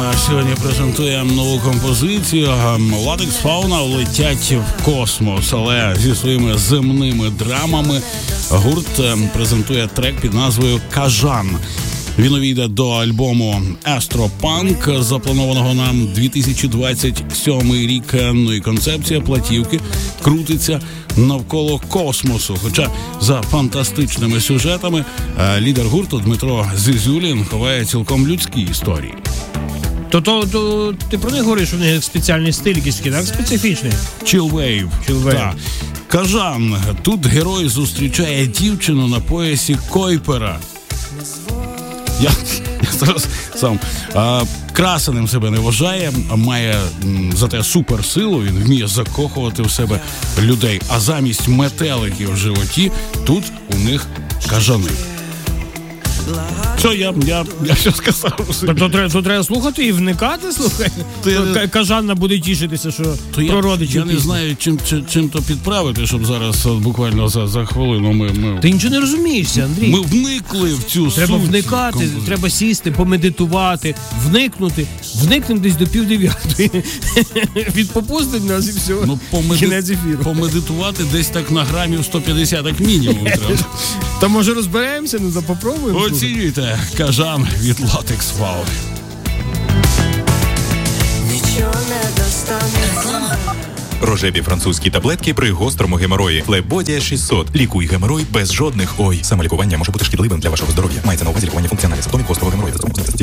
сьогодні презентуємо нову композицію. Latex Fauna летять в космос, але зі своїми земними драмами гурт презентує трек під назвою «Кажан». Він увійде до альбому Astropunk, запланованого на 2027 рік. Ну і концепція платівки крутиться навколо космосу. Хоча за фантастичними сюжетами лідер гурту Дмитро Зізюлін ховає цілком людські історії. То ти про них говориш, у них спеціальний стиль якийсь, так, специфічний? Chillwave. Так. «Кажан». Тут герой зустрічає дівчину на поясі Койпера. Я зараз сам красеним себе не вважає, має зате суперсилу, він вміє закохувати в себе людей. А замість метеликів в животі тут у них кажани. Що я що сказав? То треба слухати і вникати, слухай. Кажанна буде тішитися, що про родичів. Я не знаю, чим то підправити, щоб зараз буквально за хвилину ми... Ти нічого не розумієшся, Андрій. Ми вникли в цю суть. Треба вникати, треба сісти, помедитувати, вникнемо десь до 8:30. Відпопустить нас і все. Кінець ефіру. Помедитувати десь так на грамів 150, як мінімум треба. Та може розберемося, попробуємо. Оцінюйте «Кажан» від Latex Fauna. Рожеві французькі таблетки при гострому геморої. Флебодія 600. Лікуй геморой без жодних ой. Самолікування може бути шкідливим для вашого здоров'я. Мається на увазі лікування функціональних симптомів гострого геморою.